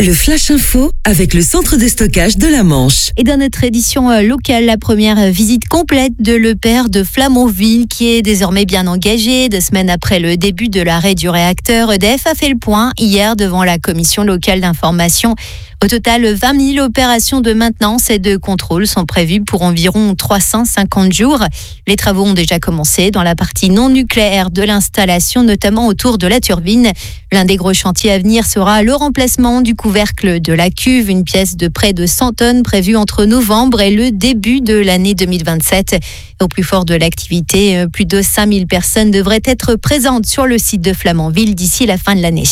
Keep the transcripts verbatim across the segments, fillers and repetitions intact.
Le Flash Info avec le centre de stockage de la Manche. Et dans notre édition locale, la première visite complète de l'E P R de Flamanville qui est désormais bien engagé. Deux semaines après le début de l'arrêt du réacteur, E D F a fait le point hier devant la commission locale d'information. Au total, vingt mille opérations de maintenance et de contrôle sont prévues pour environ trois cent cinquante jours. Les travaux ont déjà commencé dans la partie non nucléaire de l'installation, notamment autour de la turbine. L'un des gros chantiers à venir sera le remplacement du couvercle de la cuve, une pièce de près de cent tonnes prévue entre novembre et le début de l'année deux mille vingt-sept. Au plus fort de l'activité, plus de cinq mille personnes devraient être présentes sur le site de Flamanville d'ici la fin de l'année.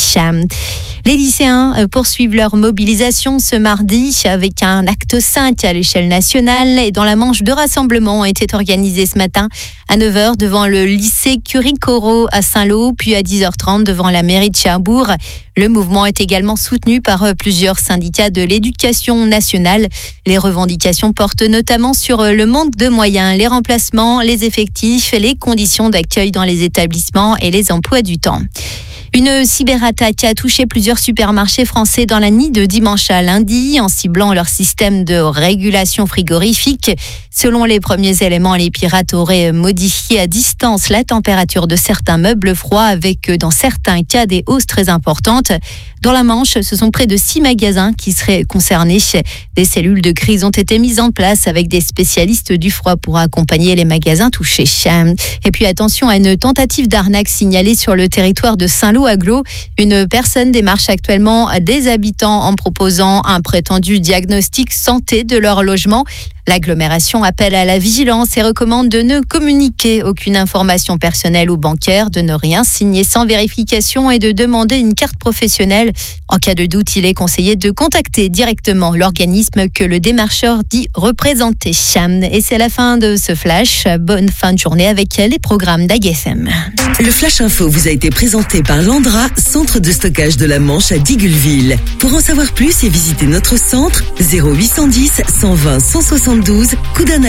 Les lycéens poursuivent leur mobilisation ce mardi avec un acte cinq à l'échelle nationale et dans la Manche, deux rassemblements ont été organisés ce matin à neuf heures devant le lycée Curie-Corot à Saint-Lô, puis à dix heures trente devant la mairie de Cherbourg. Le mouvement est également soutenu par plusieurs syndicats de l'éducation nationale. Les revendications portent notamment sur le manque de moyens, les remplacements, les effectifs, les conditions d'accueil dans les établissements et les emplois du temps. Une cyberattaque a touché plusieurs supermarchés français dans la nuit de dimanche à lundi en ciblant leur système de régulation frigorifique. Selon les premiers éléments, les pirates auraient modifié à distance la température de certains meubles froids avec, dans certains cas, des hausses très importantes. Dans la Manche, ce sont près de six magasins qui seraient concernés. Des cellules de crise ont été mises en place avec des spécialistes du froid pour accompagner les magasins touchés. Et puis attention à une tentative d'arnaque signalée sur le territoire de Saint-Lô-Aglo. Une personne démarche actuellement des habitants en proposant un prétendu diagnostic santé de leur logement. L'agglomération appelle à la vigilance et recommande de ne communiquer aucune information personnelle ou bancaire, de ne rien signer sans vérification et de demander une carte professionnelle. En cas de doute, il est conseillé de contacter directement l'organisme que le démarcheur dit représenter. Et c'est la fin de ce flash. Bonne fin de journée avec les programmes d'A G F M. Le Flash Info vous a été présenté par Landra, centre de stockage de la Manche à Digoulville. Pour en savoir plus et visiter notre centre, zéro huit cent dix, cent vingt, cent soixante-douze, Coudances.